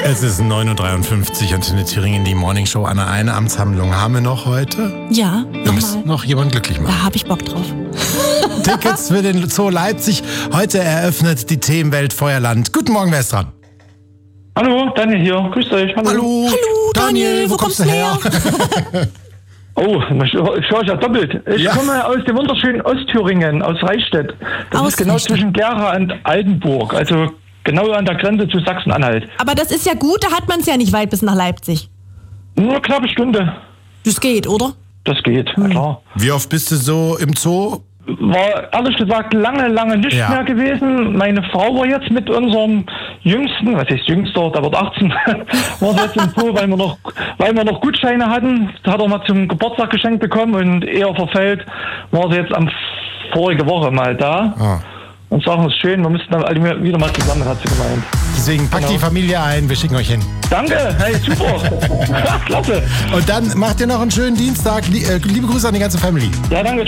Es ist 9.53 Uhr, Antenne Thüringen, die Morningshow. Anna, eine Amtshandlung haben wir noch heute. Ja, Wir müssen noch jemanden glücklich machen. Da habe ich Bock drauf. Tickets für den Zoo Leipzig. Heute eröffnet die Themenwelt Feuerland. Guten Morgen, wer ist dran? Hallo, Daniel hier. Grüßt euch. Hallo. Hallo, Daniel, wo kommst du her? Oh, ich höre ja doppelt. Ich komme aus dem wunderschönen Ostthüringen, aus Reichstätt. Das ist genau zwischen Gera und Altenburg. Also genau an der Grenze zu Sachsen-Anhalt. Aber das ist ja gut, da hat man es ja nicht weit bis nach Leipzig. Nur eine knappe Stunde. Das geht, oder? Das geht, klar. Wie oft bist du so im Zoo? War ehrlich gesagt lange nicht mehr gewesen. Meine Frau war jetzt mit unserem Jüngsten, was heißt Jüngster, der wird 18, war jetzt im Zoo, weil wir noch Gutscheine hatten. Das hat er mal zum Geburtstag geschenkt bekommen und eher verfällt, war sie jetzt vorige Woche mal da. Und sagen, es ist schön, wir müssten dann alle wieder mal zusammen, hat sie gemeint. Deswegen packt die Familie ein, wir schicken euch hin. Danke, hey, super. Klasse. Und dann macht ihr noch einen schönen Dienstag. Liebe Grüße an die ganze Family. Ja, danke.